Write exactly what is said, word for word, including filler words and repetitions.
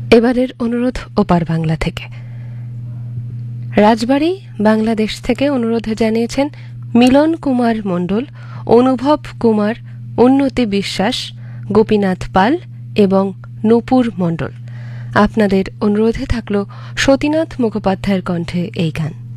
এবারের অনুরোধ ওপার বাংলা থেকে। রাজবাড়ী বাংলাদেশ থেকে অনুরোধ জানিয়েছেন মিলন কুমার মণ্ডল, অনুভব কুমার, উন্নতি বিশ্বাস, গোপীনাথ পাল এবং নূপুর মণ্ডল। আপনাদের অনুরোধে থাকল সতীনাথ মুখোপাধ্যায়ের কণ্ঠে এই গান।